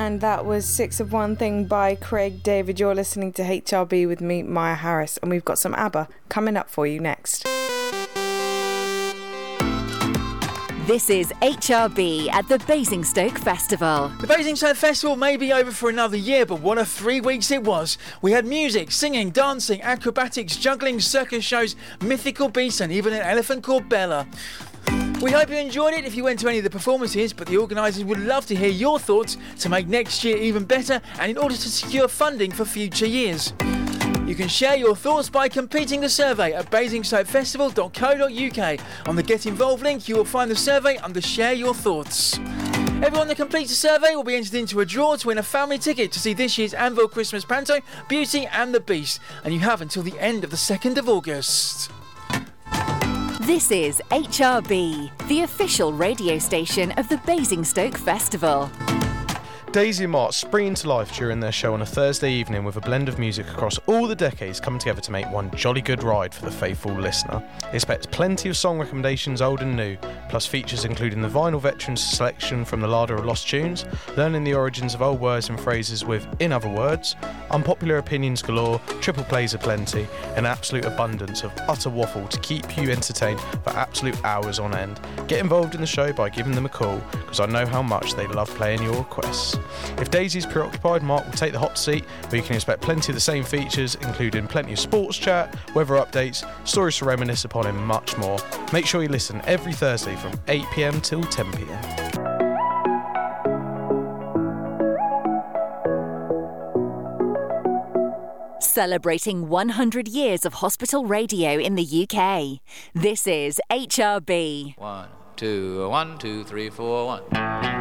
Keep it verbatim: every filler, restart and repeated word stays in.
And that was Six of One Thing by Craig David. You're listening to H R B with me, Maya Harris, and we've got some ABBA coming up for you next. This is H R B at the Basingstoke Festival. The Basingstoke Festival may be over for another year, but what a three weeks it was. We had music, singing, dancing, acrobatics, juggling, circus shows, mythical beasts, and even an elephant called Bella. We hope you enjoyed it if you went to any of the performances, but the organisers would love to hear your thoughts to make next year even better and in order to secure funding for future years. You can share your thoughts by completing the survey at basingstoke festival dot co dot uk. On the Get Involved link, you will find the survey under Share Your Thoughts. Everyone that completes the survey will be entered into a draw to win a family ticket to see this year's Anvil Christmas Panto, Beauty and the Beast, and you have until the end of the second of August. This is H R B, the official radio station of the Basingstoke Festival. Daisy and Mark spring into life during their show on a Thursday evening with a blend of music across all the decades coming together to make one jolly good ride for the faithful listener. Expect plenty of song recommendations, old and new, plus features including the Vinyl Veterans selection from the Larder of Lost Tunes, learning the origins of old words and phrases with In Other Words, unpopular opinions galore, triple plays aplenty, and an absolute abundance of utter waffle to keep you entertained for absolute hours on end. Get involved in the show by giving them a call, because I know how much they love playing your requests. If Daisy's preoccupied, Mark will take the hot seat, where you can expect plenty of the same features, including plenty of sports chat, weather updates, stories to reminisce upon, and much more. Make sure you listen every Thursday from eight p m till ten p m. Celebrating one hundred years of hospital radio in the U K. This is H R B. One, two, one, two, three, four, one.